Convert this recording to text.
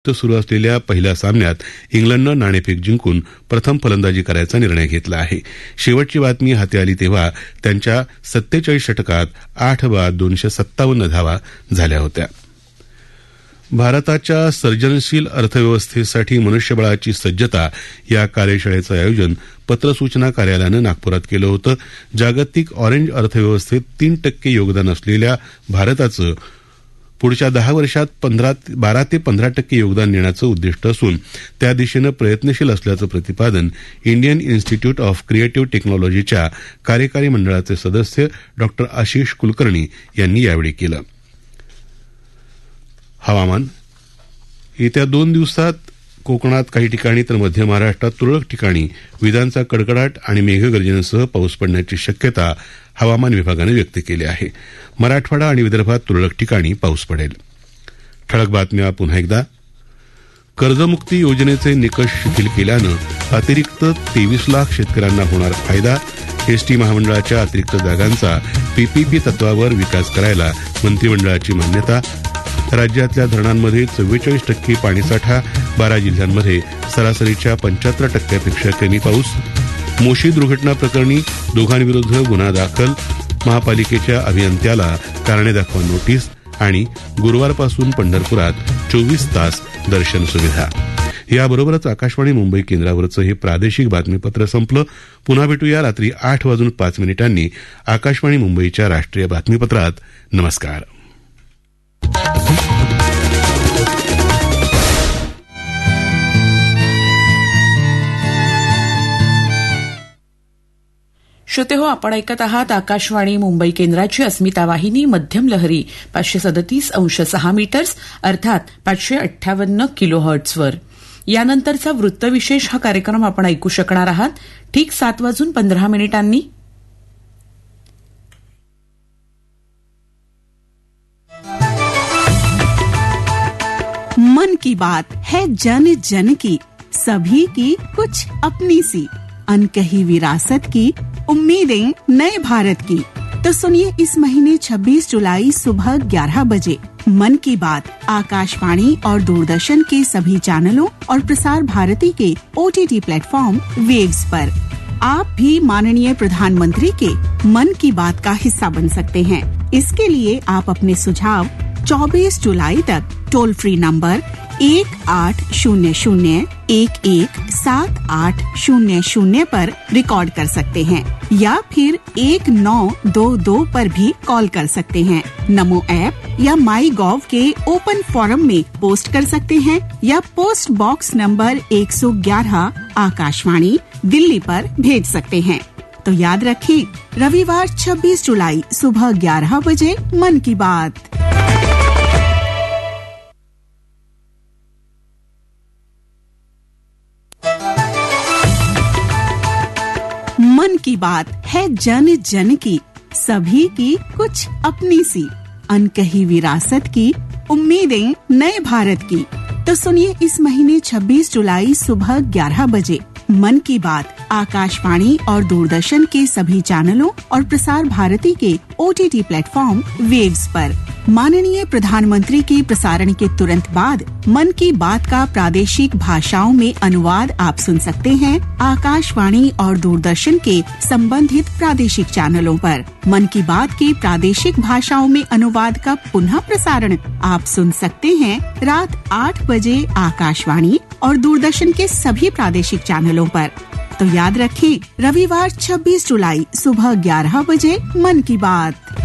सुरू असलेल्या पहिल्या सामन्यात इंग्लंडनं नाणेफेक जिंकून प्रथम फलंदाजी करायचा निर्णय घेतला आहे. शेवटची बातमी हाती आली तेव्हा त्यांच्या 47 षटकात 8 बाद 257 धावा झाल्या होत्या. भारताच्या सर्जनशील अर्थव्यवस्थेसाठी मनुष्यबळाची सज्जता या कार्यशाळेचं आयोजन पत्र सूचना कार्यालयानं नागपुरात केलं होतं. जागतिक ऑरेंज अर्थव्यवस्थेत 3% योगदान असलेल्या भारताचं पुढच्या 10 वर्षात 12 ते 15% योगदान देण्याचं उद्दिष्ट असून त्या दिशेनं प्रयत्नशील असल्याचं प्रतिपादन इंडियन इन्स्टिट्यूट ऑफ क्रिएटिव्ह टेक्नॉलॉजीच्या कार्यकारी मंडळाचे सदस्य डॉ. आशिष कुलकर्णी यांनी यावेळी केलं. हवामान. येत्या 2 दिवसात कोकणात काही ठिकाणी तर मध्य महाराष्ट्रात तुरळक ठिकाणी विजांचा कडकडाट आणि मेघगर्जनेसह पाऊस पडण्याची शक्यता हवामान विभागानं व्यक्त केली आहे. मराठवाडा आणि विदर्भात तुरळक ठिकाणी पाऊस पडेल. ठळक बातम्या पुन्हा एकदा. कर्जमुक्ती योजनेचे निकष शिथिल केल्यानं अतिरिक्त 23 लाख शेतकऱ्यांना होणार फायदा. एसटी महामंडळाच्या अतिरिक्त जागांचा पीपीपी तत्वावर विकास करायला मंत्रिमंडळाची मान्यता. राज्यातल्या धरणांमध्ये 44% पाणीसाठा. 12 जिल्ह्यांमध्ये सरासरीच्या 75% कमी पाऊस. मोशी दुर्घटना प्रकरणी दोघांविरुद्ध गुन्हा दाखल. महापालिकेच्या अभियंत्याला कारणे दाखवा नोटीस. आणि गुरुवारपासून पंढरपुरात 24 तास दर्शन सुविधा. याबरोबरच आकाशवाणी मुंबई केंद्रावरचं हे प्रादेशिक बातमीपत्र संपलं. पुन्हा भेटूया रात्री 8:05 आकाशवाणी मुंबईच्या राष्ट्रीय बातमीपत्रात. नमस्कार. श्रोते हो, आपण ऐकत आहात आकाशवाणी मुंबई केंद्राची अस्मिता वाहिनी मध्यम लहरी 537.6 मीटर्स अर्थात 558 किलोहर्ट्झवर. यानंतरचा वृत्तविशेष हा कार्यक्रम आपण ऐकू शकणार आहात ठीक 7:15. मन की बात है जन जन की, सभी की कुछ अपनी सी, अनकही विरासत की, उम्मीदें नए भारत की. तो सुनिए इस महीने 26 जुलाई सुबह 11 बजे मन की बात आकाशवाणी और दूरदर्शन के सभी चैनलों और प्रसार भारती के OTT प्लेटफॉर्म वेव्स पर. आप भी माननीय प्रधानमंत्री के मन की बात का हिस्सा बन सकते हैं. इसके लिए आप अपने सुझाव 24 जुलाई तक टोल फ्री नंबर 1800-117800 पर रिकॉर्ड कर सकते हैं या फिर 1922 पर भी कॉल कर सकते हैं. नमो ऐप या माई गॉव के ओपन फोरम में पोस्ट कर सकते हैं या post box number 111 Akashvani Delhi पर भेज सकते हैं. तो याद रखें, रविवार 26 जुलाई सुबह 11 बजे मन की बात. मन की बात है जन जन की, सभी की कुछ अपनी सी, अनकही विरासत की, उम्मीदें नए भारत की. तो सुनिए इस महीने 26 जुलाई सुबह 11 बजे मन की बात आकाशवाणी और दूरदर्शन के सभी चैनलों और प्रसार भारती के OTT प्लेटफॉर्म वेव्स पर. माननीय प्रधानमंत्री के प्रसारण के तुरंत बाद मन की बात का प्रादेशिक भाषाओं में अनुवाद आप सुन सकते हैं आकाशवाणी और दूरदर्शन के संबंधित प्रादेशिक चैनलों पर. मन की बात के प्रादेशिक भाषाओं में अनुवाद का पुनः प्रसारण आप सुन सकते हैं रात 8 बजे आकाशवाणी और दूरदर्शन के सभी प्रादेशिक चैनलों पर. तो याद रखें, रविवार 26 जुलाई सुबह 11 बजे मन की बात.